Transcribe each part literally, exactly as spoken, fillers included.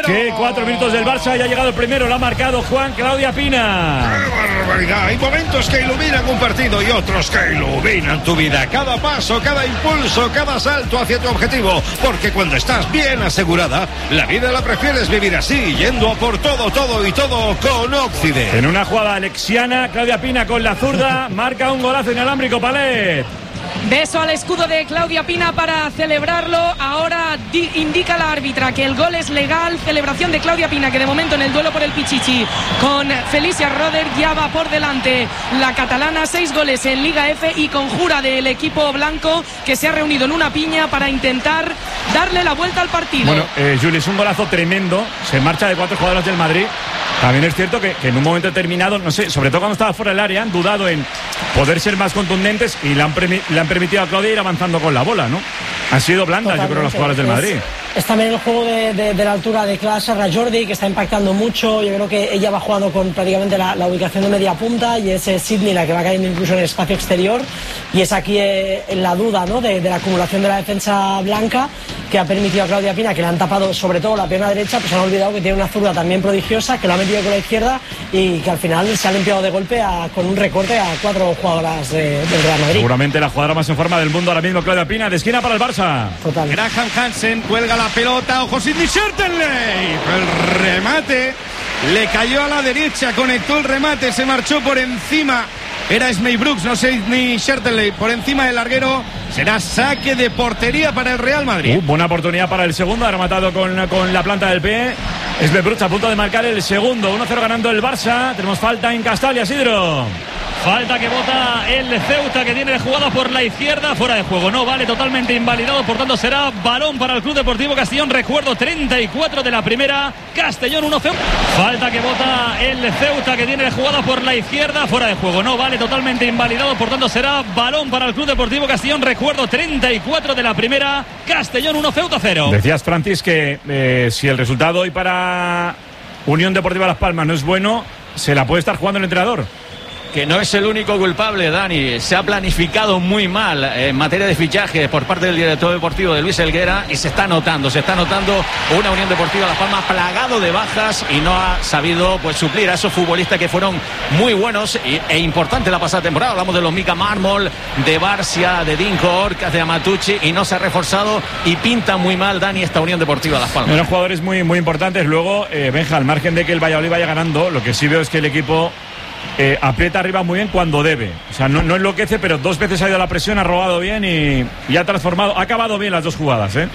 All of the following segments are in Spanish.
cero. Que cuatro minutos del Barça, ya ha llegado el primero, lo ha marcado Juan Claudia Pina. ¡Qué barbaridad! Hay momentos que iluminan un partido y otros que iluminan tu vida. Cada paso, cada impulso, cada salto hacia tu objetivo. Porque cuando estás bien asegurada, la vida la prefieres vivir así, yendo a por todo, todo y todo con Occident. En una jugada alexiana, Claudia Pina con la zurda marca un golazo inalámbrico, Palet. Beso al escudo de Claudia Pina para celebrarlo. Ahora di- indica la árbitra que el gol es legal. Celebración de Claudia Pina, que de momento en el duelo por el Pichichi con Felicia Roder ya va por delante la catalana. Seis goles en Liga F y conjura del equipo blanco, que se ha reunido en una piña para intentar darle la vuelta al partido. Bueno, eh, Juli, es un golazo tremendo. Se marcha de cuatro jugadores del Madrid. También es cierto que, que en un momento determinado, no sé, sobre todo cuando estaba fuera del área, han dudado en poder ser más contundentes y le han, premi- le han permitido a Claudia ir avanzando con la bola, ¿no? Han sido blandas, yo creo, los jugadores del Madrid. Es, es también el juego de, de, de la altura de Clara Jordi, que está impactando mucho. Yo creo que ella va jugando con prácticamente la, la ubicación de media punta, y es eh, Sidney la que va cayendo incluso en el espacio exterior. Y es aquí eh, la duda, ¿no?, de, de la acumulación de la defensa blanca, que ha permitido a Claudia Pina, que le han tapado sobre todo la pierna derecha, pues han olvidado que tiene una zurda también prodigiosa, que lo ha metido con la izquierda y que al final se ha limpiado de golpe a, con un recorte a cuatro jugadoras de, del Real Madrid. Seguramente la jugadora más en forma del mundo ahora mismo, Claudia Pina, de esquina para el Barça. Total. Graham Hansen cuelga la pelota. Ojo, Sidney Schertenley. El remate le cayó a la derecha, conectó el remate, se marchó por encima. Era Esmey Brooks, no Sidney Schertenley, por encima del larguero. Será saque de portería para el Real Madrid. Uh, buena oportunidad para el segundo, ha rematado con, con la planta del pie. Es Brooks a punto de marcar el segundo. uno cero ganando el Barça. Tenemos falta en Castalia, Isidro. Falta que bota el Ceuta, que tiene jugada por la izquierda, fuera de juego, no vale, totalmente invalidado, por tanto será balón para el Club Deportivo Castellón. Recuerdo, treinta y cuatro de la primera, Castellón uno cero. Falta que bota el Ceuta, que tiene jugada por la izquierda, fuera de juego, no vale, totalmente invalidado, por tanto será balón para el Club Deportivo Castellón. Recuerdo, treinta y cuatro de la primera, Castellón uno, Ceuta cero. Decías, Francis, que eh, si el resultado hoy para Unión Deportiva Las Palmas no es bueno, se la puede estar jugando el entrenador. Que no es el único culpable, Dani. Se ha planificado muy mal en materia de fichajes por parte del director deportivo de Luis Helguera, y se está notando, se está notando una Unión Deportiva Las Palmas plagado de bajas y no ha sabido pues suplir a esos futbolistas que fueron muy buenos e, e importantes la pasada temporada. Hablamos de los Mika Mármol, de Barcia, de Dinko Orcas, de Amatucci, y no se ha reforzado y pinta muy mal, Dani, esta Unión Deportiva Las Palmas. Eran jugadores muy, muy importantes. Luego, eh, Benja, al margen de que el Valladolid vaya ganando, lo que sí veo es que el equipo Eh, aprieta arriba muy bien cuando debe. O sea, no, no enloquece, pero dos veces ha ido a la presión, ha robado bien y, y ha transformado, ha acabado bien las dos jugadas, ¿eh?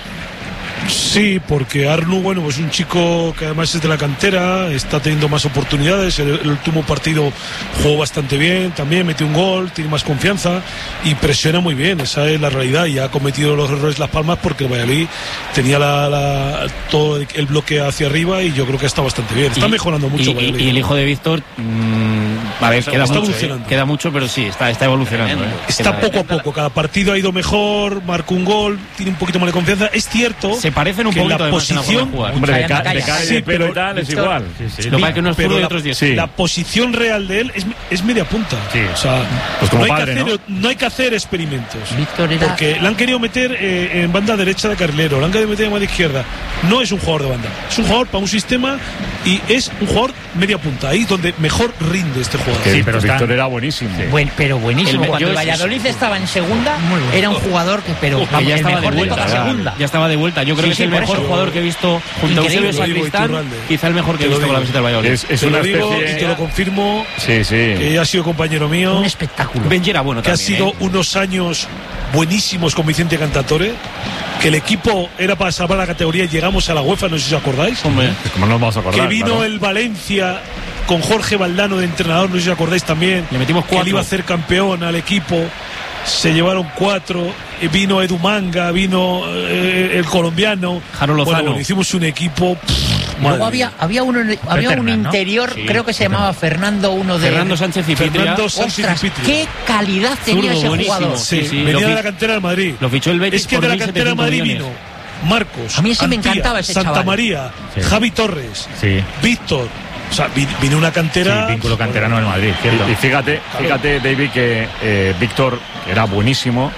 Sí, porque Arnu, bueno, es un chico que además es de la cantera, está teniendo más oportunidades. El, el último partido jugó bastante bien, también metió un gol, tiene más confianza y presiona muy bien. Esa es la realidad, y ha cometido los errores Las Palmas porque el Valladolid tenía la, la, todo el bloque hacia arriba, y yo creo que está bastante bien. Está y, mejorando mucho y, Valladolid. Y el hijo de Víctor, mmm, a ver, queda está mucho, evolucionando. ¿eh? Queda mucho, pero sí, está, está evolucionando. ¿eh? Está queda, poco a poco, cada partido ha ido mejor, marcó un gol, tiene un poquito más de confianza. Es cierto, se parecen un que poquito la posición, hombre, de, ca de cara y sí, de pelo pero y tal, es Víctor, igual. Sí, sí. Lo que uno es zurdo y otros diez. Sí. La posición real de él es, es media punta. Sí. O sea, pues como no, hay padre, que hacer, ¿no? no hay que hacer experimentos. Víctor era... Porque le han querido meter eh, en banda derecha de carrilero, le han querido meter en banda izquierda. No es un jugador de banda, es un jugador para un sistema, y es un jugador media punta, ahí donde mejor rinde este jugador. Que Sí, pero Víctor está... era buenísimo. Sí. Buen, pero buenísimo. El, Cuando el Valladolid es... estaba en segunda, bueno. Era un jugador que, pero que ya el estaba mejor de vuelta. de toda Ya, segunda. ya estaba de vuelta. Yo creo Sí, que sí, es el mejor eso. jugador que he visto junto a Eusebio Sacristán, quizá el mejor que he visto con la visita del Valladolid. Es, es te una lo digo especie... y te lo confirmo. Sí, sí. Que ha sido compañero mío. Un espectáculo. Benji era bueno que también, ha sido ¿eh? unos años buenísimos con Vicente Cantatore, que el equipo era para salvar la categoría y llegamos a la UEFA, no sé si os acordáis. Hombre, ¿Cómo no nos vamos a acordar? Que vino claro. el Valencia con Jorge Valdano de entrenador, no sé si os acordáis también. Le metimos que él cuatro. iba a hacer campeón al equipo. Se llevaron cuatro. Vino Edu Manga, vino eh, el colombiano. Jaro Lozano. Bueno, hicimos un equipo. Pff, Luego había, había, uno, había un Eterna, ¿no? interior, Sí, creo que se llamaba Fernando, uno de... Fernando Sánchez y Pitria. Fernando Sánchez Ostras, y Pitria. qué calidad tenía Zurdo, ese buenísimo. jugador. Sí, Sí, sí, venía lo de fi- la cantera del Madrid. Lo fichó el Betis Es que por de la mil cantera del setecientos Madrid millones. vino Marcos, A mí ese me Antía, encantaba ese Santa chaval. María, Sí. Javi Torres, Sí. Víctor. O sea, vi- vino una cantera. Sí, vínculo canterano del Madrid, cierto. Y, y fíjate, fíjate, David, que eh, Víctor, que era buenísimo, Sí.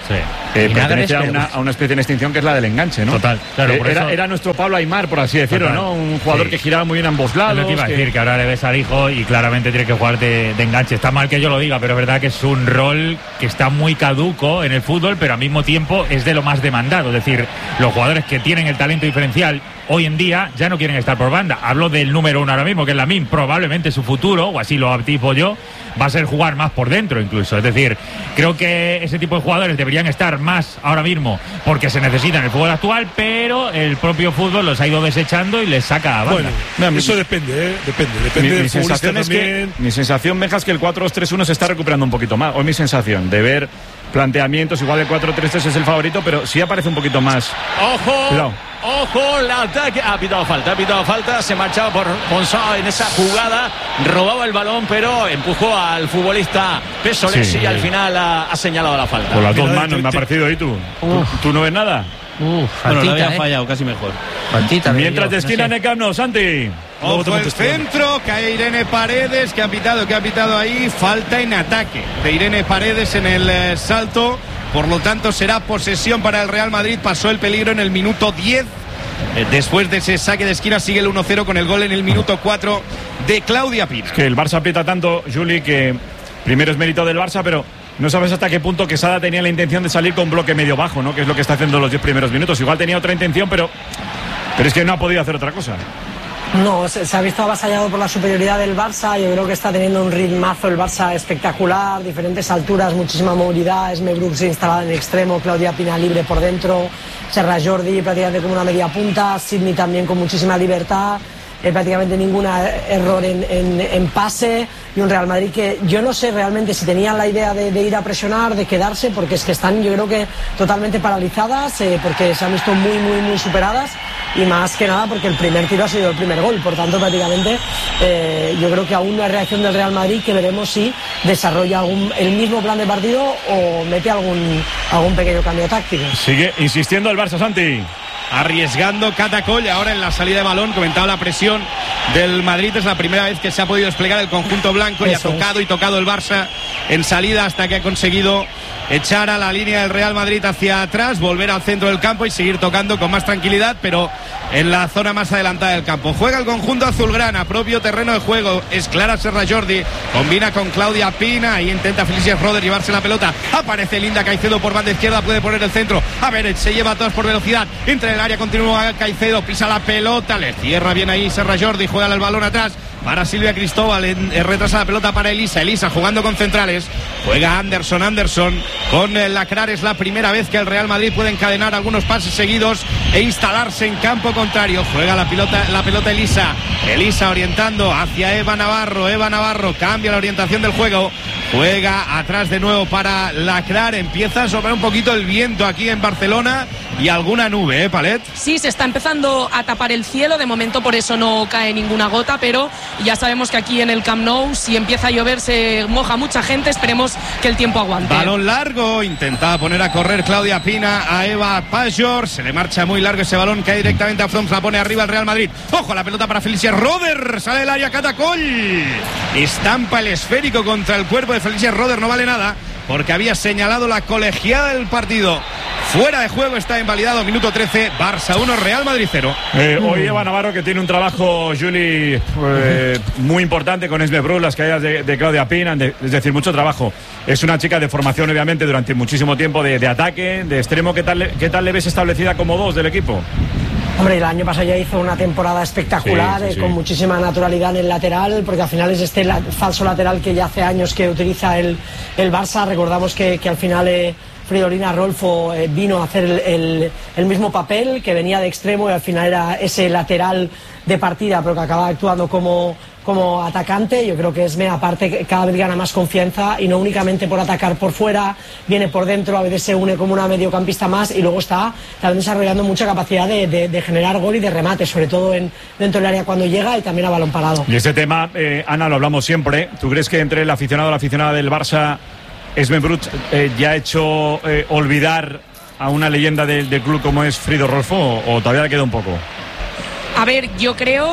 Eh, pertenece a una, a una especie de extinción que es la del enganche, ¿no? Total, claro. Eh, por era, eso... era nuestro Pablo Aimar, por así decirlo, Total. ¿no? Un jugador sí. que giraba muy bien a ambos lados. Es lo que iba a que... decir, que ahora le ves al hijo y claramente tiene que jugar de, de enganche. Está mal que yo lo diga, pero es verdad que es un rol que está muy caduco en el fútbol, pero al mismo tiempo es de lo más demandado. Es decir, los jugadores que tienen el talento diferencial hoy en día ya no quieren estar por banda. Hablo del número uno ahora mismo, que es Lamine. Probablemente su futuro, o así lo tipo yo, va a ser jugar más por dentro incluso. Es decir, creo que ese tipo de jugadores deberían estar más ahora mismo porque se necesitan en el fútbol actual, pero el propio fútbol los ha ido desechando y les saca a banda. Bueno, eso depende, ¿eh? Depende, depende mi, del mi sensación es también. que mi sensación, Meja, es que el cuatro dos tres uno se está recuperando un poquito más. O es mi sensación de ver planteamientos, igual el cuatro tres tres es el favorito, pero sí aparece un poquito más. ¡Ojo! Cuidado. Ojo, el ataque. Ha pitado falta, ha pitado falta. Se marchaba por Gonzalo en esa jugada. Robaba el balón, pero empujó al futbolista Pesolesi Sí. y al final ha, ha señalado la falta. Con las dos Mira, manos te- me ha te- parecido ahí tú. ¿Tú, tú no ves nada? Uf, Bueno, faltita, lo había ¿eh? fallado, casi mejor. Faltita, Mientras yo, de esquina no en sé. el Camp Nou, Santi. Luego te Ojo el contesto. centro, cae Irene Paredes, que ha pitado, que ha pitado ahí, falta en ataque de Irene Paredes en el eh, salto, por lo tanto será posesión para el Real Madrid, pasó el peligro en el minuto diez, eh, después de ese saque de esquina sigue el uno cero con el gol en el minuto cuatro de Claudia Pina. Que el Barça aprieta tanto, Juli, que primero es mérito del Barça, pero no sabes hasta qué punto Quesada tenía la intención de salir con bloque medio bajo, ¿no? Que es lo que está haciendo los diez primeros minutos. Igual tenía otra intención, pero, pero es que no ha podido hacer otra cosa. No, se, se ha visto avasallado por la superioridad del Barça. Yo creo que está teniendo un ritmazo el Barça espectacular, diferentes alturas, muchísima movilidad. Esme Brooks instalada en el extremo, Claudia Pina libre por dentro, Serra Jordi prácticamente como una media punta, Sidney también con muchísima libertad. Eh, prácticamente ningún error en, en, en pase y un Real Madrid que yo no sé realmente si tenían la idea de, de ir a presionar, de quedarse, porque es que están yo creo que totalmente paralizadas, eh, porque se han visto muy muy muy superadas y más que nada porque el primer tiro ha sido el primer gol, por tanto prácticamente eh, yo creo que aún no hay reacción del Real Madrid, que veremos si desarrolla algún, el mismo plan de partido o mete algún, algún pequeño cambio táctico. Sigue insistiendo el Barça, Santi. Arriesgando Catacol y ahora en la salida de balón, comentaba la presión del Madrid, es la primera vez que se ha podido desplegar el conjunto blanco y ha Eso tocado es. y tocado el Barça en salida hasta que ha conseguido echar a la línea del Real Madrid hacia atrás, volver al centro del campo y seguir tocando con más tranquilidad, pero en la zona más adelantada del campo. Juega el conjunto azulgrana, propio terreno de juego, es Clara Serra Jordi, combina con Claudia Pina y intenta Felicia Roder llevarse la pelota, aparece Linda Caicedo por banda izquierda, puede poner el centro, a ver, se lleva a todas por velocidad, entra en el área, continúa Caicedo, pisa la pelota, le cierra bien ahí Serra Jordi, juega el balón atrás para Silvia Cristóbal, en, en retrasa la pelota para Elisa, Elisa jugando con centrales, juega Anderson, Anderson con el Lacrar, es la primera vez que el Real Madrid puede encadenar algunos pases seguidos e instalarse en campo contrario, juega la pelota, la pelota Elisa, Elisa orientando hacia Eva Navarro, Eva Navarro cambia la orientación del juego, juega atrás de nuevo para Lacrar, empieza a soplar un poquito el viento aquí en Barcelona y alguna nube, ¿eh, Palet? Sí, se está empezando a tapar el cielo, de momento por eso no cae ninguna gota, pero ya sabemos que aquí en el Camp Nou, si empieza a llover, se moja mucha gente, esperemos que el tiempo aguante. Balón largo, intentaba poner a correr Claudia Pina a Eva Pajor, se le marcha muy largo ese balón, cae directamente a Froms, la pone arriba el Real Madrid, ojo la pelota para Felicia Roder, sale del área Catacol, estampa el esférico contra el cuerpo de Felicia Roder, no vale nada, porque había señalado la colegiada del partido. Fuera de juego, está invalidado, minuto trece, Barça uno, Real Madrid cero. Eh, hoy Eva Navarro, que tiene un trabajo, Juli, eh, muy importante con Esme Brugge, las caídas de, de Claudia Pina, de, es decir, mucho trabajo. Es una chica de formación, obviamente, durante muchísimo tiempo de, de ataque, de extremo. ¿Qué tal, ¿Qué tal le ves establecida como dos del equipo? Hombre, el año pasado ya hizo una temporada espectacular, Sí, sí, eh, sí. con muchísima naturalidad en el lateral, porque al final es este la- falso lateral que ya hace años que utiliza el, el Barça. Recordamos que, que al final eh, Fridolina Rolfo eh, vino a hacer el, el- el mismo papel, que venía de extremo y al final era ese lateral de partida, pero que acaba actuando como, como atacante. Yo creo que Esme, aparte, cada vez gana más confianza y no únicamente por atacar por fuera, viene por dentro, a veces se une como una mediocampista más y luego está también desarrollando mucha capacidad de, de- de generar gol y de remate, sobre todo en, dentro del área cuando llega y también a balón parado. Y ese tema, eh, Ana, lo hablamos siempre. ¿Tú crees que entre el aficionado o la aficionada del Barça, Esme Brugge eh, ya ha hecho eh, olvidar a una leyenda del, del club como es Frido Rolfo, o, o todavía le queda un poco? A ver, yo creo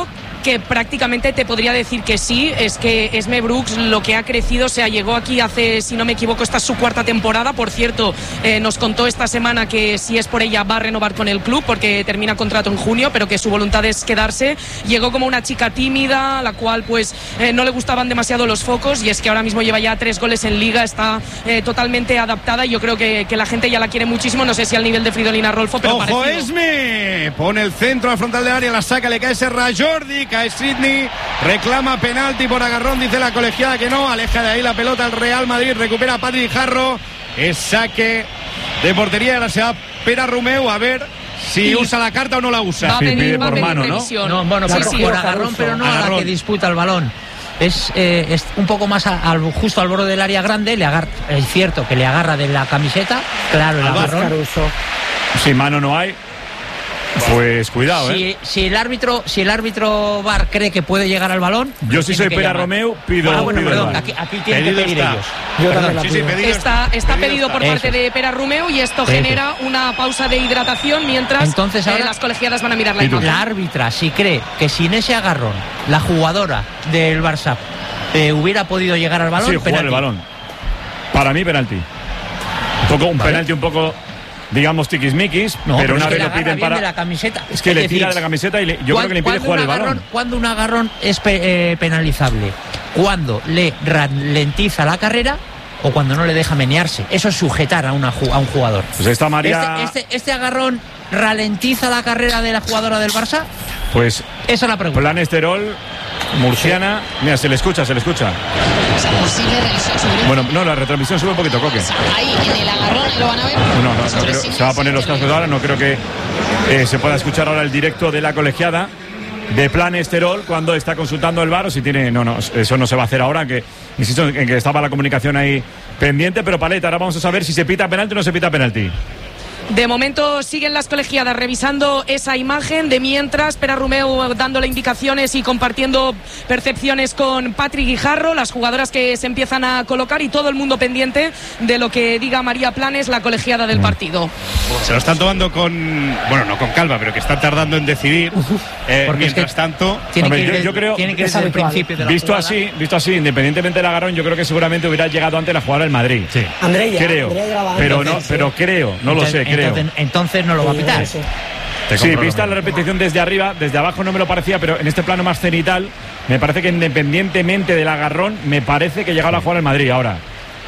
que prácticamente te podría decir que sí. Es que Esme Brooks lo que ha crecido, o sea, llegó aquí hace, si no me equivoco, esta es su cuarta temporada. Por cierto, eh, nos contó esta semana que si es por ella va a renovar con el club porque termina contrato en junio, pero que su voluntad es quedarse. Llegó como una chica tímida, a la cual pues eh, no le gustaban demasiado los focos, y es que ahora mismo lleva ya tres goles en Liga, está eh, totalmente adaptada y yo creo que, que la gente ya la quiere muchísimo. No sé si al nivel de Fridolina Rolfo, pero ¡ojo, parecido. Esme! Pone el centro al frontal del área, la saca, le cae Serra Jordi, cae Sidney, reclama penalti por agarrón, dice la colegiada que no, aleja de ahí la pelota el Real Madrid, recupera a Patrick Jarro, es saque de portería, ahora se va Pere Romeu, a ver si sí. usa la carta o no la usa. Va a pedir, pide va a por pedir mano, revisión. ¿no? No, bueno, sí, por, sí, por agarrón, pero no agarrón. A la que disputa el balón. Es, eh, es un poco más a, a, justo al borde del área grande, le agarra, es cierto que le agarra de la camiseta, claro, el agarrón. Si mano no hay, pues cuidado, si, ¿eh? Si el árbitro, si el árbitro V A R cree que puede llegar al balón, yo si soy Pere Romeu pido. Ah, bueno, pido perdón, aquí, aquí tienen pedido que pedir está. ellos. Yo Perdón, sí, sí, pedido está, está pedido, pedido por parte Eso. de Pere Romeu, y esto Eso. genera una pausa de hidratación mientras Entonces, ahora, eh, las colegiadas van a mirar la la imagen. La árbitra, si cree que sin ese agarrón la jugadora del Barça eh, hubiera podido llegar al balón, sí, jugar penalti. el balón. Para mí penalti. Un poco un vale. penalti un poco, digamos, tiquismiquis, no, pero, pero una es que vez lo piden para de la camiseta. Es que es le decir, tira de la camiseta y le, yo creo que le impide jugar el balón. Cuando un agarrón es pe, eh, penalizable, cuando le ralentiza la carrera o cuando no le deja menearse. Eso es sujetar a, una, a un jugador. Pues esta María... Este, este, este agarrón ralentiza la carrera de la jugadora del Barça. Pues esa es la pregunta. Plan Esterol, murciana. Mira, se le escucha, se le escucha. O sea, posible revisión. Bueno, no, la retransmisión sube un poquito, Coque. Ahí, en el agarrón, lo van a ver. No, no, no creo, se va a poner los cascos ahora. No creo que eh, se pueda escuchar ahora el directo de la colegiada de Plan Esterol cuando está consultando el V A R o si tiene... No, no, eso no se va a hacer ahora, que insisto en que estaba la comunicación ahí pendiente, pero Paleta, ahora vamos a saber si se pita penalti o no se pita penalti. De momento siguen las colegiadas revisando esa imagen, de mientras Pere Romeu dándole indicaciones y compartiendo percepciones con Patrick Guijarro, las jugadoras que se empiezan a colocar y todo el mundo pendiente de lo que diga María Planes, la colegiada del partido. Se lo están tomando con, bueno, no con calma, pero que están tardando en decidir. Eh, mientras es que tanto, tiene hombre, que ir, yo, yo creo, tiene que ir desde el principio de la visto jugada. así, visto así, independientemente del agarrón, yo creo que seguramente hubiera llegado antes la jugada del Madrid. Sí. Andrea, creo, Andrea pero antes, no, sí. pero creo, no entonces, lo sé, creo. Entonces, entonces no lo va a pitar. Sí, sí, vista la repetición desde arriba, desde abajo no me lo parecía, pero en este plano más cenital, me parece que independientemente del agarrón, me parece que llegaba la jugada del Madrid ahora.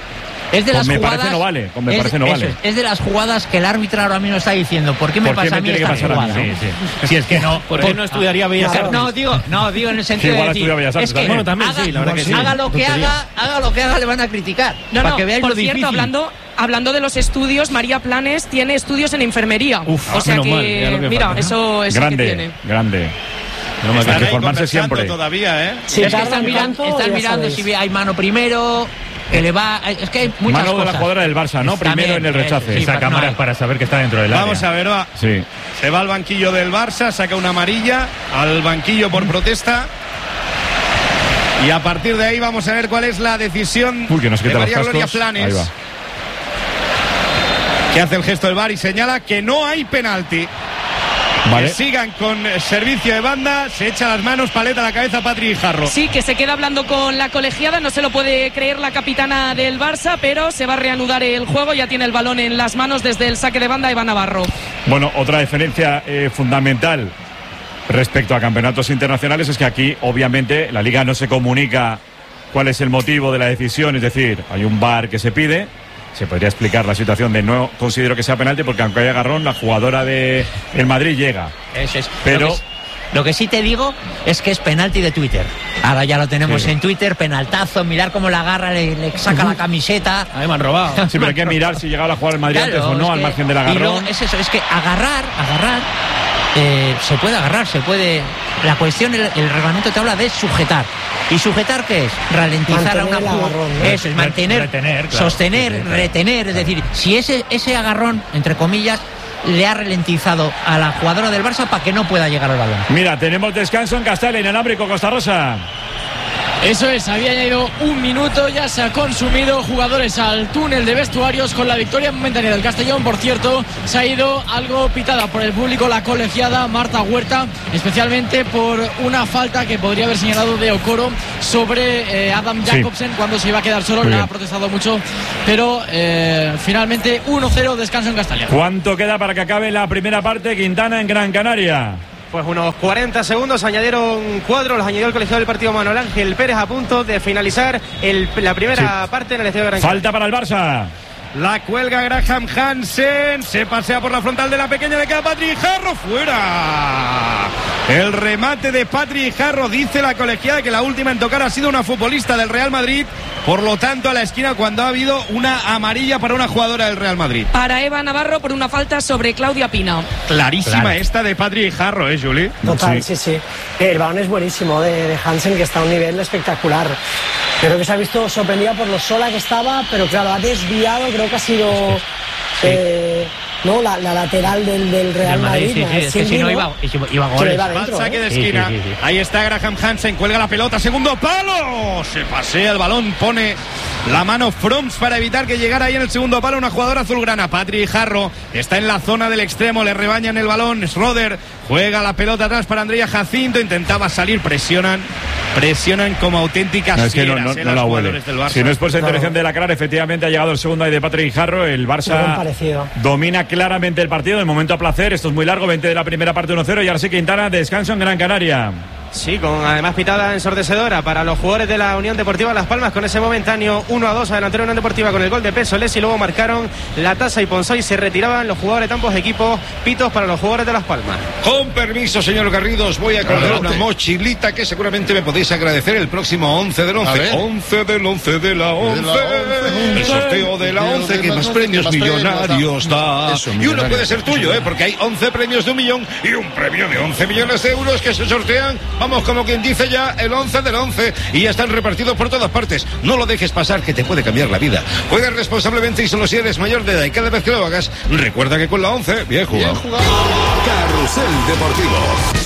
Es de con las me jugadas, parece no vale, con me es, parece no vale. Es, es de las jugadas que el árbitro ahora mismo está diciendo, ¿por qué me ¿Por qué pasa me a mí tiene esta que pasar jugada? a mí? Sí, sí. Si es que no, ¿por qué no estudiaría Bellas Artes? No, digo, no, digo en el sentido igual de decir, estudia Bellas Artes es que también. Bueno, también haga, sí, la verdad que sí. haga lo que Tontería. haga, haga lo que haga, le van a criticar. No, para no, que veáis por lo cierto, difícil. hablando, hablando de los estudios, María Planes tiene estudios en enfermería. Uf, o sea menos que, mal, ya lo que mira, falta, ¿no? eso es Grande, que tiene. grande. No me están hay que ahí formarse conversando siempre. todavía, ¿eh? Si es que tardan están mirando, tanto, están ya mirando sabéis. si ve- hay mano primero, que le va, es que hay muchas Mano de cosas. la jugadora del Barça, ¿no? También, Primero en el rechace. sí, Esa no cámara hay. para saber que está dentro del área. Vamos a ver, va. Sí. Se va al banquillo del Barça, saca una amarilla al banquillo por protesta. Y a partir de ahí vamos a ver cuál es la decisión Uy, que nos de quita María los Gloria cascos. Ahí Planes, va. que hace el gesto del V A R y señala que no hay penalti. Vale. Que sigan con servicio de banda, se echa las manos, paleta a la cabeza Patrick Guijarro. Sí, que se queda hablando con la colegiada, no se lo puede creer la capitana del Barça, pero se va a reanudar el juego, ya tiene el balón en las manos desde el saque de banda Iván Navarro. Bueno, otra diferencia eh, fundamental respecto a campeonatos internacionales es que aquí, obviamente, la Liga no se comunica cuál es el motivo de la decisión, es decir, hay un V A R que se pide. Se podría explicar la situación de no considero que sea penalti porque aunque haya agarrón, la jugadora de el Madrid llega. Eso es. Pero Lo que, lo que sí te digo es que es penalti de Twitter. Ahora ya lo tenemos Sí. en Twitter, penaltazo, mirar cómo la agarra, le, le saca la camiseta. A mí me han robado. Sí, pero hay que mirar si llegaba a jugar el Madrid Claro, antes o no, es al que- margen del y luego agarrón. es eso, es que agarrar, agarrar, eh, se puede agarrar, se puede. La cuestión, el, el reglamento te habla de sujetar. ¿Y sujetar qué es? Ralentizar Mantener a una el jugada. agarrón, ¿no? Eso es, mantener, Retener, claro. sostener, Sí, sí, retener. Es decir, si ese, ese agarrón, entre comillas, le ha ralentizado a la jugadora del Barça para que no pueda llegar al balón. Mira, tenemos descanso en Castel, en Alámbrico, Costa Rosa. Eso es, había añadido un minuto, ya se ha consumido. Jugadores al túnel de vestuarios con la victoria momentánea del Castellón. Por cierto, se ha ido algo pitada por el público la colegiada Marta Huerta, especialmente por una falta que podría haber señalado de Okoro sobre eh, Adam Jacobsen, sí, cuando se iba a quedar solo. Le ha protestado mucho, pero eh, finalmente uno cero, descanso en Castellón. ¿Cuánto queda para que acabe la primera parte, Quintana, en Gran Canaria? Pues unos cuarenta segundos, añadieron cuatro, los añadió el colegiado del partido Manuel Ángel Pérez, a punto de finalizar el, la primera sí. parte en el estadio de Gran Canaria. Falta para el Barça. La cuelga Graham Hansen, se pasea por la frontal de la pequeña, le queda Patrick Jarro, fuera. El remate de Patrick Jarro, dice la colegiada que la última en tocar ha sido una futbolista del Real Madrid, por lo tanto a la esquina cuando ha habido una amarilla para una jugadora del Real Madrid. Para Eva Navarro por una falta sobre Claudia Pina. Clarísima claro. esta de Patrick Jarro, ¿eh, Juli? Total, sí, sí. sí. El balón es buenísimo de, de Hansen, que está a un nivel espectacular. Creo que se ha visto sorprendida por lo sola que estaba, pero claro, ha desviado, creo que ha sido sí. eh, no la, la lateral del, del Real Madrid. Madrid sí, sí, es que si no iba, iba a goles. Dentro, saque de esquina. Sí, sí, sí, sí. Ahí está Graham Hansen, cuelga la pelota, segundo palo. Se pasea el balón, pone la mano Froms para evitar que llegara ahí en el segundo palo una jugadora azulgrana. Patrick Jarro está en la zona del extremo, le rebañan el balón. Schroeder juega la pelota atrás para Andrea Jacinto, intentaba salir, presionan. Presionan como auténticas no, es que fieras, no, no, eh, no la huele. Del Barça. Si no es por esa intervención de la Clara, efectivamente ha llegado el segundo ahí de Patrick Jarro. El Barça domina claramente el partido. De momento a placer, esto es muy largo, veinte de la primera parte, uno cero. Y ahora sí Quintana, descanso en Gran Canaria. Sí, con además pitada ensordecedora para los jugadores de la Unión Deportiva Las Palmas, con ese momentáneo uno a dos adelantero Unión Deportiva con el gol de Pesolés, y luego marcaron la Tasa y Ponzó y se retiraban los jugadores de ambos equipos. Pitos para los jugadores de Las Palmas. Con permiso, señor Garrido, os voy a contar una mochilita que seguramente me podéis agradecer el próximo once del once. once del once de la once. El sorteo de la once que más premios millonarios da. Y uno puede ser tuyo, ¿eh? Porque hay once premios de un millón y un premio de once millones de euros que se sortean. Vamos, como quien dice ya, el once del once, y ya están repartidos por todas partes. No lo dejes pasar, que te puede cambiar la vida. Juega responsablemente y solo si eres mayor de edad, y cada vez que lo hagas, recuerda que con la once, bien jugado. Bien jugado. Carrusel Deportivo.